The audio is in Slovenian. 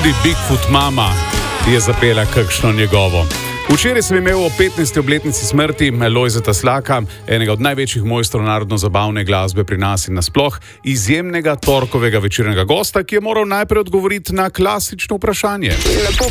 Tudi Bigfoot mama je zapela kakšno njegovo. Včeraj sem imel o 15. obletnici smrti Lojzeta Slaka, enega od največjih mojstrov narodno-zabavne glasbe pri nas in nasploh, izjemnega torkovega večernega gosta, ki je moral najprej odgovoriti na klasično vprašanje. Lepo